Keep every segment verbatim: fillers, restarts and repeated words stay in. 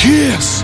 Kiss!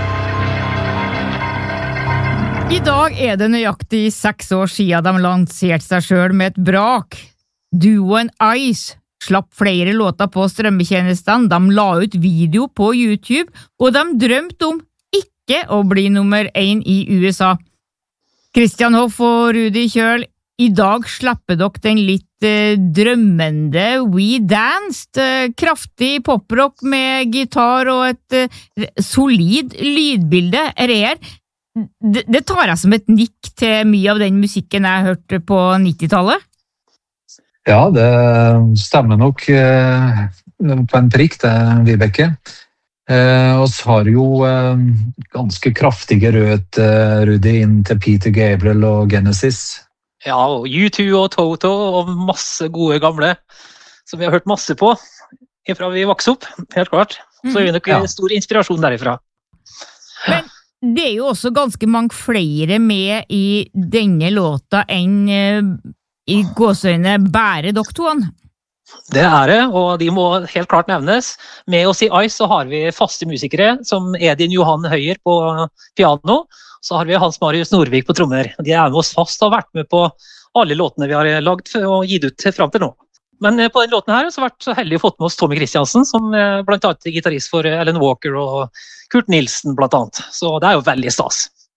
I dag er det nøyaktig seks år siden de lanserte seg selv med et brak. Duoen Ice slapp flere låter på strømmetjenestene, de la ut video på YouTube, og de drømte om ikke å bli nummer én i U S A. Christian Hoff og Rudi Kjøl, i dag slipper dere den litt eh, drømmende We Danced, eh, kraftig poprock med gitar og et eh, solid lydbilde. Er det, det tar jeg som et nikk til mye av den musikken jeg hørte på nittitallet? Ja, det stemmer nok eh, på en prikk, det, Vibeke. Eh, og så har jo eh, ganske kraftige rødt eh, Rudi inn til Peter Gabriel og Genesis. Ja, og U to og Toto og masse gode gamle som vi har hørt masse på fra vi vokste opp, helt klart. Så er det nok ja. Stor inspirasjon derifra. Men det er jo også ganske mange flere med i denne låta enn uh, i gåsøyne bære doktoren. Det er det, og de må helt klart nevnes. Med oss i Ice så har vi faste musikere, som Edin Johan Høyer på piano, så har vi Hans Marius Norvik på trommer. De er med oss fast og har vært med på alle låtene vi har lagd og gitt ut frem til nå. Men på den låten her så har vi vært så heldig å fått med oss Tommy Christiansen, som blant annet er gitarist for Ellen Walker og Kurt Nilsen blant annet. Så det er jo veldig stas.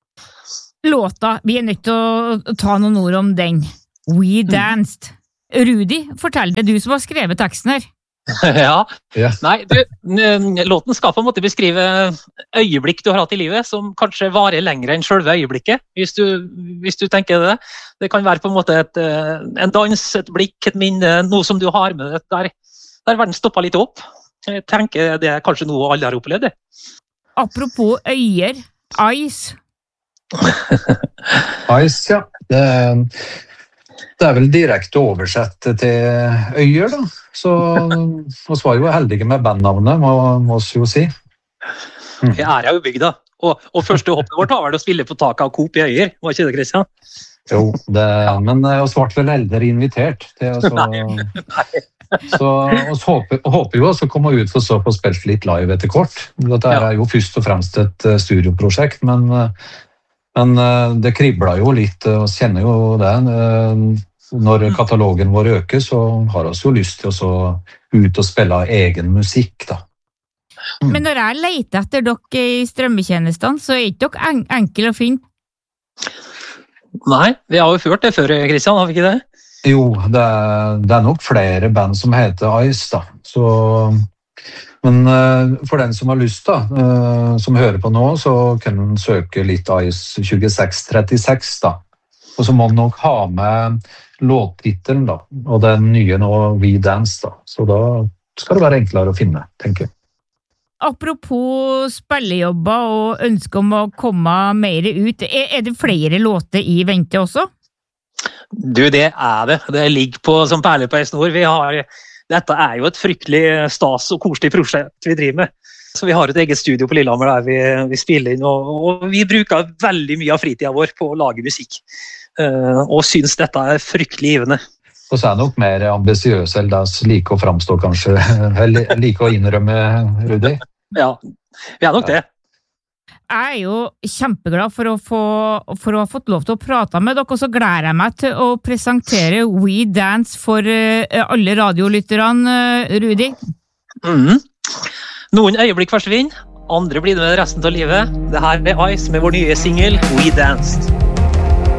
Låta, vi er nødt til å ta noen ord om den. We Danced. Mm. Rudi, fortell det, du som har skrevet teksten her. Ja, ja. Nei, du, låten skal på en måte beskrive øyeblikk du har hatt i livet, som kanskje varer lenger enn selve øyeblikket, hvis du, hvis du tenker det. Det kan være på en måte et, en dans, et blikk, et minne, noe som du har med deg, der, der verden stopper litt opp. Jeg tenker det er kanskje noe alle har opplevd det. Apropos øyer, Ice. Ice, ja. Det, det er vel direkte oversett til øyer, da. Så oss var jo heldige med bandnavnet, må, må oss jo si. Mm. Jeg er jo bygd da. Og, og første hoppet vårt var det å spille på taket av Coop i øyer. Var ikke det, Christian? Jo, det, ja. Men oss ble vel eldre invitert til så, nei, nei. Så oss håper, håper jo også å komme ut for så få spilt litt live etter kort. Dette er jo først og fremst et studioprosjekt, men, men det kribler jo litt, oss kjenner jo det. Når katalogen vår øker, så har vi jo lyst til å så ut og spille egen musikk, da. Mm. Men når jeg leter etter dere i strømmetjenestene, så er ikke dere en enkel å finne? Nei, vi har jo ført det før, Christian, har vi ikke det? Jo, det er, det er nok flere band som heter Ice, da. Så, men uh, for den som har lyst, da, uh, som hører på nå, så kan man søke litt Ice tjueseks trettiseks, da. Og så må man nok ha med låttitelen, da, og den nye nå, We Dance, da. Så da skal det være enklere å finne, tenker jeg. Apropos spillejobber og ønske om å komme mer ut, er, er det flere låter i vente også? Du, det er det. Det ligger på som perler på en snor. Vi har, dette er jo et fryktelig stas og koselig prosjekt vi driver med. Så vi har et eget studio på Lillehammer der vi, vi spiller inn, og, og vi bruker veldig mye av fritiden vår på å lage musikk. Uh, og synes dette er fryktelig givende. Og så er det nok mer ambisiøse, eller like å framstå kanskje, eller like å innrømme, Rudi? Ja, vi er nok det. Jeg er jo kjempeglad for å, få, for å ha fått lov til å prate med dere, og så gleder jeg meg til å presentere We Dance for uh, alle radiolytterne, uh, Rudi. Mm. Noen øyeblikk forsvinner, andre blir det med resten av livet. Det her er Ice med vår nye single We Danced.